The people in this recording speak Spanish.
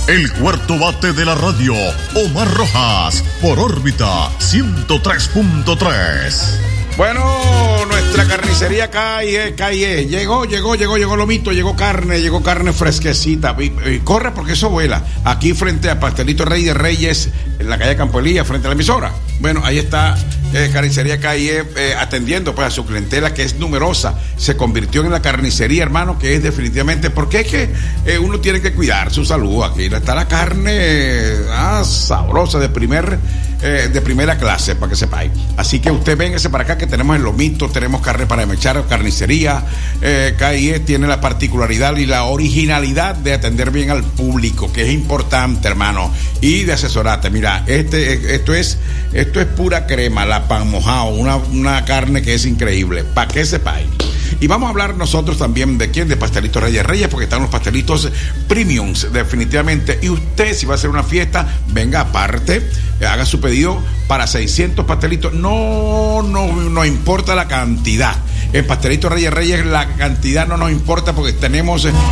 El cuarto bate de la radio, Omar Rojas, por órbita 103.3. Bueno, nuestra carnicería Calle. Llegó lomito, llegó carne fresquecita. Y corre porque eso vuela. Aquí frente a Pastelito Rey de Reyes, en la calle Campo Elías, frente a la emisora. Bueno, ahí está Carnicería Calle atendiendo pues a su clientela, que es numerosa. Se convirtió en la carnicería, hermano, que es definitivamente, porque es que uno tiene que cuidar su salud. Aquí está la carne sabrosa de primera clase, para que sepáis. Así que usted véngase para acá, que tenemos el lomito, tenemos carne para mechar, carnicería. Calle tiene la particularidad y la originalidad de atender bien al público, que es importante, hermano, y de asesorarte. Mira, esto es pura crema, la pan mojado, una carne que es increíble, para que sepáis. Y vamos a hablar nosotros también de quién, de Pastelitos Reyes, porque están los pastelitos premiums, definitivamente. Y usted, si va a hacer una fiesta, venga aparte, haga su pedido para 600 pastelitos. No importa la cantidad. En Pastelitos Reyes la cantidad no nos importa, porque tenemos